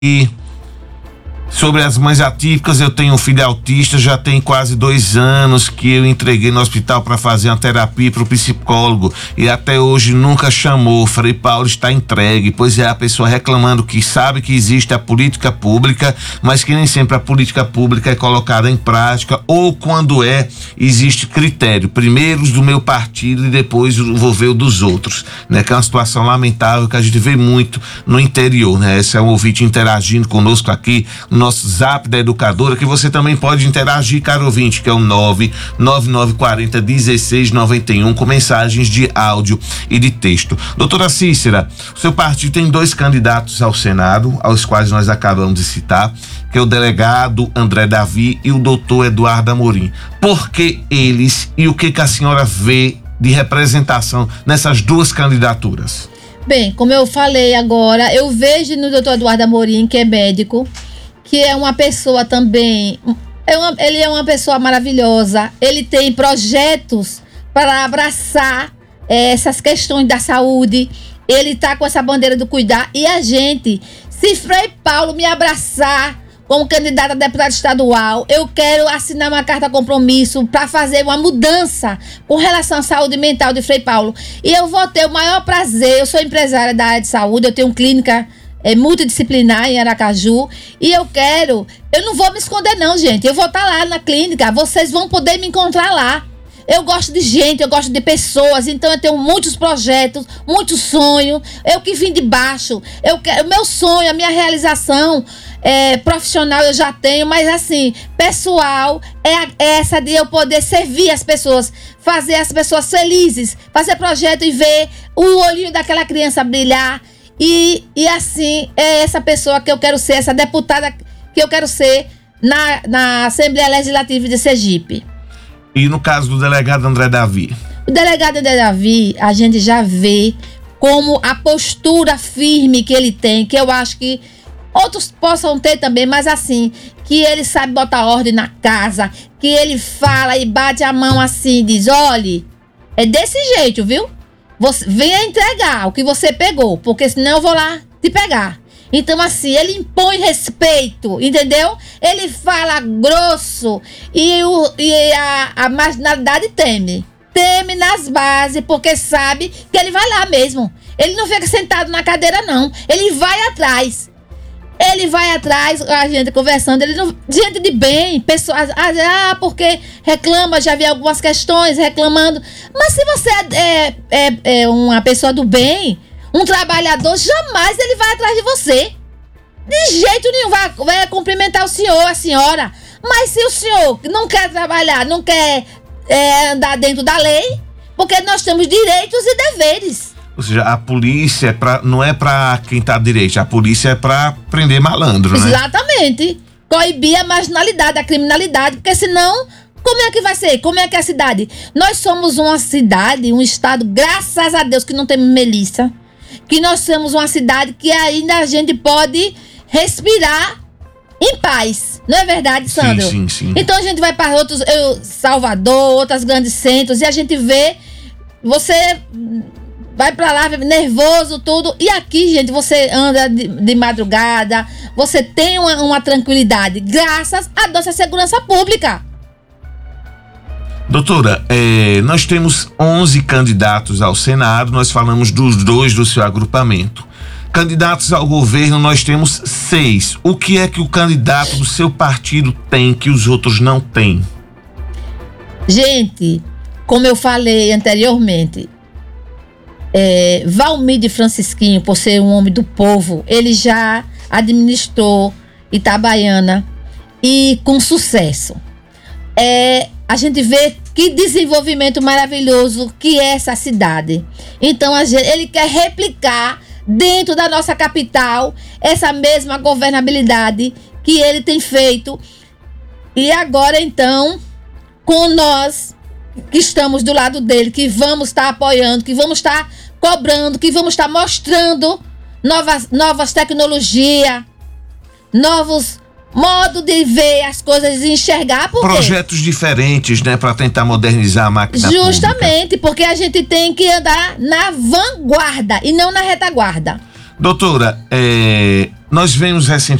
E sobre as mães atípicas, eu tenho um filho autista, já tem quase 2 anos que eu entreguei no hospital para fazer uma terapia para o psicólogo e até hoje nunca chamou. Frei Paulo está entregue, pois é a pessoa reclamando que sabe que existe a política pública, mas que nem sempre a política pública é colocada em prática, ou quando existe critério, primeiro os do meu partido e depois vou ver o dos outros, né? Que é uma situação lamentável que a gente vê muito no interior, né? Esse é um ouvinte interagindo conosco aqui no nosso zap da educadora, que você também pode interagir, caro ouvinte, que é o 99940-1691, com mensagens de áudio e de texto. Doutora Cícera, o seu partido tem 2 candidatos ao Senado, aos quais nós acabamos de citar, que é o delegado André Davi e o doutor Eduardo Amorim. Por que eles e o que a senhora vê de representação nessas 2 candidaturas? Bem, como eu falei agora, eu vejo no doutor Eduardo Amorim, que é médico, que é uma pessoa também, ele é uma pessoa maravilhosa, ele tem projetos para abraçar essas questões da saúde, ele tá com essa bandeira do cuidar, e a gente, se Frei Paulo me abraçar como candidato a deputado estadual, eu quero assinar uma carta compromisso para fazer uma mudança com relação à saúde mental de Frei Paulo, e eu vou ter o maior prazer. Eu sou empresária da área de saúde, eu tenho clínica multidisciplinar em Aracaju, e eu não vou me esconder não, gente, eu vou estar lá na clínica, vocês vão poder me encontrar lá. Eu gosto de gente, eu gosto de pessoas, então eu tenho muitos projetos, muitos sonhos, eu que vim de baixo, o meu sonho, a minha realização profissional eu já tenho, mas assim, pessoal, é essa de eu poder servir as pessoas, fazer as pessoas felizes, fazer projeto e ver o olhinho daquela criança brilhar. E assim, é essa pessoa que eu quero ser, essa deputada que eu quero ser na Assembleia Legislativa de Sergipe. E no caso do delegado André Davi? O delegado André Davi, a gente já vê como a postura firme que ele tem, que eu acho que outros possam ter também, mas assim, que ele sabe botar ordem na casa, que ele fala e bate a mão assim, diz, olhe, é desse jeito, viu? Você venha entregar o que você pegou, porque senão eu vou lá te pegar. Então assim, ele impõe respeito, entendeu? Ele fala grosso e a marginalidade teme nas bases, porque sabe que ele vai lá mesmo. Ele não fica sentado na cadeira não, ele vai atrás. A gente conversando, gente de bem, pessoas, porque reclama, já vi algumas questões reclamando, mas se você é uma pessoa do bem, um trabalhador, jamais ele vai atrás de você, de jeito nenhum, vai cumprimentar o senhor, a senhora, mas se o senhor não quer trabalhar, não quer andar dentro da lei, porque nós temos direitos e deveres. Ou seja, a polícia não é pra quem tá direito, a polícia é pra prender malandro, né? Exatamente. Coibir a marginalidade, a criminalidade, porque senão, como é que vai ser? Como é que é a cidade? Nós somos uma cidade, um estado, graças a Deus, que não temos milícia, que nós somos uma cidade que ainda a gente pode respirar em paz. Não é verdade, Sandro? Sim. Então a gente vai para outros, Salvador, outros grandes centros, e a gente vê, você vai pra lá nervoso, tudo. E aqui, gente, você anda de madrugada, você tem uma tranquilidade, graças à nossa segurança pública. Doutora, nós temos 11 candidatos ao Senado, nós falamos dos 2 do seu agrupamento. Candidatos ao governo, nós temos 6. O que é que o candidato do seu partido tem que os outros não têm? Gente, como eu falei anteriormente, Valmir de Francisquinho, por ser um homem do povo, ele já administrou Itabaiana e com sucesso. A gente vê que desenvolvimento maravilhoso que é essa cidade. Então ele quer replicar dentro da nossa capital essa mesma governabilidade que ele tem feito. E agora então, com nós que estamos do lado dele, que vamos estar apoiando, que vamos estar cobrando, que vamos estar mostrando novas tecnologias, novos modos de ver as coisas e enxergar. Projetos diferentes, né, para tentar modernizar a máquina justamente pública. Porque a gente tem que andar na vanguarda e não na retaguarda. Doutora, Nós vemos recentemente